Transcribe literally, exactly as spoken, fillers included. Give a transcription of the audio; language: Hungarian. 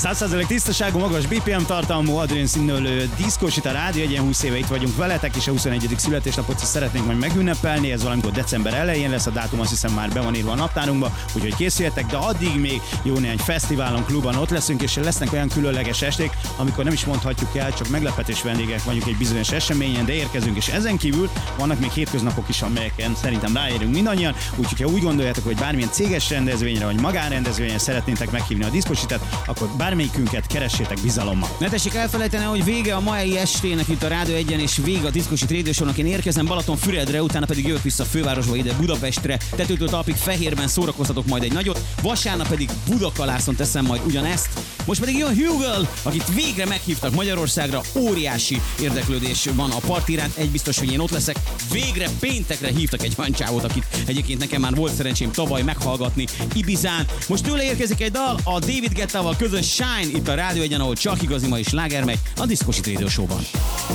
száz százalék tisztaságú, magas bé pé em tartalmú, adrén színölő diszkós itt a rádió, egyen húsz éve itt vagyunk veletek, és a huszonegyedik születésnapot is szeretnénk majd megünnepelni, ez valamikor december elején lesz, a dátum azt hiszem már be van írva a naptárunkba, úgyhogy készüljetek, de addig még jó néhány fesztiválon, klubban ott leszünk, és lesznek olyan különleges esték, amikor nem is mondhatjuk el, csak meglepetés vendégek vagyunk egy bizonyos eseményen, de érkezünk, és ezen kívül vannak még hétköznapok is, amelyeken szerintem ráérünk mindannyian, úgyhogy ha úgy gondoljátok, hogy bármilyen céges rendezvényre vagy magánrendezvényre szeretnétek meghívni a diszkositet, akkor bármelyikünket keressétek bizalommal. Ne tessék elfelejteni, hogy vége a mai estének itt a Rádió egyen, és vége a Diszkosit Radio Show-nak. Én érkezem Balatonfüredre, utána pedig jövök vissza a fővárosba, ide Budapestre. Tetőtől talpig Fehérben szórakoztatok majd egy nagyot, vasárnap pedig Budakalászon teszem majd ugyanezt. Most pedig jön Hugel, akit végre meghívtak Magyarországra, óriási érdeklődés van a part iránt, egy biztos, hogy én ott leszek. Végre péntekre hívtak egy olyan csávót, akit egyébként nekem már volt szerencsém tavaly meghallgatni Ibizán. Most tőle érkezik egy dal, a David Guettával közös Shine itt a Rádió egyen, ahol csak igazi mai sláger megy a Diszkosit Radio Show-ban.